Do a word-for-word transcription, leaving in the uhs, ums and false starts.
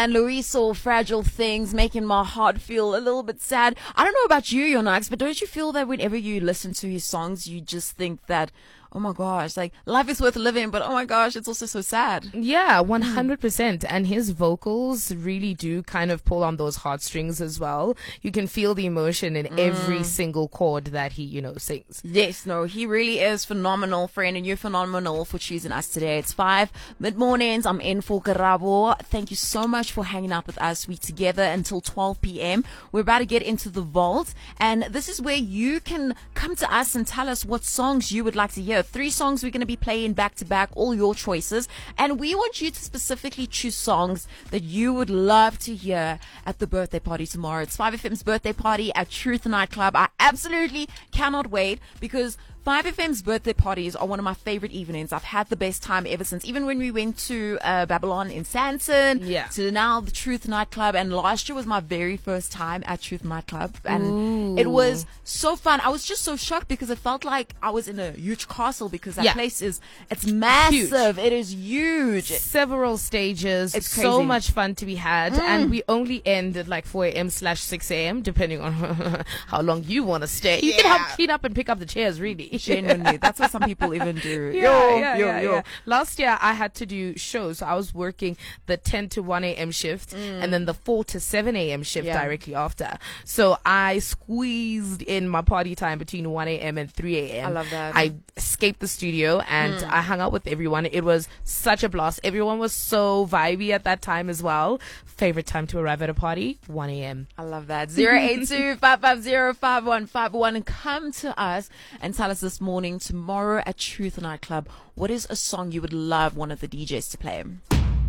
man, Luiso, Fragile Things, making my heart feel a little bit sad. I don't know about you, Yonax, but don't you feel that whenever you listen to his songs, you just think that, oh my gosh, like life is worth living, but oh my gosh, it's also so sad. Yeah, one hundred percent. And his vocals really do kind of pull on those heartstrings as well. You can feel the emotion in mm. every single chord that he, you know, sings. Yes, no, he really is phenomenal, friend, and you're phenomenal for choosing us today. It's five mid-mornings. I'm in for Karabo. Thank you so much for hanging out with us. We're together until twelve p.m. We're about to get into the vault, and this is where you can come to us and tell us what songs you would like to hear. Three songs we're going to be playing back to back, all your choices. And we want you to specifically choose songs that you would love to hear at the birthday party tomorrow. It's five F M's birthday party at Truth Nightclub. I absolutely cannot wait because five F M's birthday parties are one of my favorite evenings. I've had the best time ever since. Even when we went to uh, Babylon in Sanson, yeah. to now the Truth Nightclub. And last year was my very first time at Truth Nightclub. And Ooh. It was so fun. I was just so shocked because it felt like I was in a huge castle because that yeah. place is, it's massive. Huge. It is huge. Several stages. It's so crazy. much fun to be had. Mm. And we only end at like four a.m. slash six a.m. depending on how long you want to stay. You yeah. can help clean up and pick up the chairs, really. Genuinely. That's what some people even do. Yeah, yo, yeah, yo, yeah, yo. yeah. Last year I had to do shows. So I was working the ten to one a.m. shift mm. and then the four to seven a.m. shift yeah. directly after. So I squeezed in my party time between one a.m. and three a.m. I love that. I escaped the studio and mm. I hung out with everyone. It was such a blast. Everyone was so vibey at that time as well. Favorite time to arrive at a party? one a.m. I love that. zero eight two, five five zero, five one five one. Come to us and tell us this morning, tomorrow at Truth Nightclub, what is a song you would love one of the D Js to play?